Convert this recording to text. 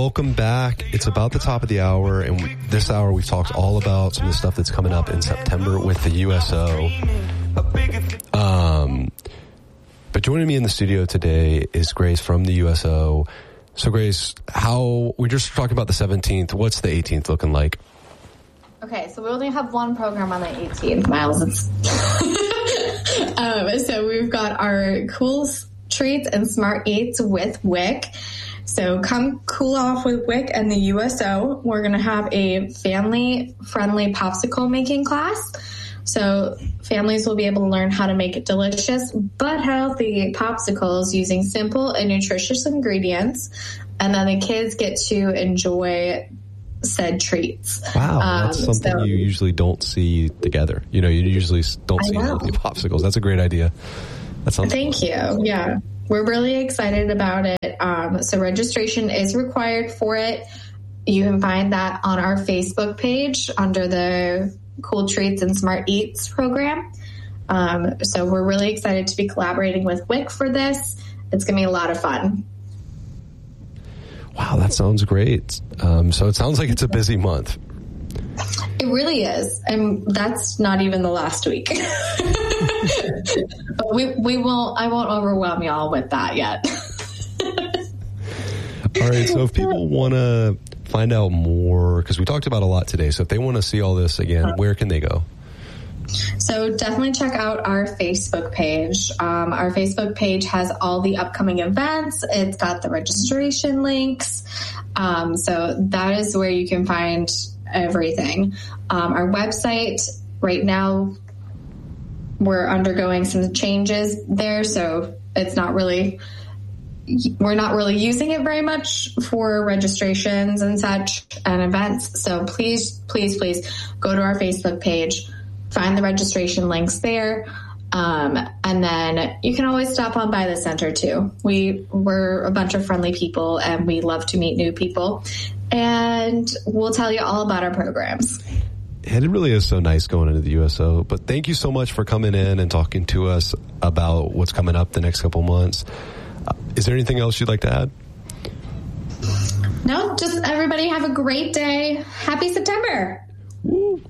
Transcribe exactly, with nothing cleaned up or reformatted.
welcome back. It's about the top of the hour, and we, this hour we've talked all about some of the stuff that's coming up in September with the U S O. Um, but joining me in the studio today is Grace from the U S O. So, Grace, how we just talking about the seventeenth. What's the eighteenth looking like? Okay, so we only have one program on the eighteenth, Miles. um, so we've got our cool treats and smart eats with WIC. So come cool off with WIC and the U S O. We're going to have a family-friendly popsicle making class. So families will be able to learn how to make delicious but healthy popsicles using simple and nutritious ingredients. And then the kids get to enjoy said treats. Wow, that's um, something so, you usually don't see together. You know, you usually don't see healthy popsicles. That's a great idea. That sounds Thank fun. you. Yeah. We're really excited about it. Um, so registration is required for it. You can find that on our Facebook page under the Cool Treats and Smart Eats program. Um, so we're really excited to be collaborating with WIC for this. It's going to be a lot of fun. Wow, that sounds great. Um, so it sounds like it's a busy month. It really is. And that's not even the last week. But we, we won't, I won't overwhelm y'all with that yet. All right. So if people want to find out more, because we talked about a lot today. So if they want to see all this again, where can they go? So definitely check out our Facebook page. Um, our Facebook page has all the upcoming events. It's got the registration links. Um, so that is where you can find everything. Um, our website right now, we're undergoing some changes there. So it's not really, we're not really using it very much for registrations and such and events. So please, please, please go to our Facebook page. Find the registration links there. Um, and then you can always stop on by the center too. We, we're a bunch of friendly people and we love to meet new people, and we'll tell you all about our programs. And it really is so nice going into the U S O, but thank you so much for coming in and talking to us about what's coming up the next couple months. Uh, is there anything else you'd like to add? No, just everybody have a great day. Happy September. Woo.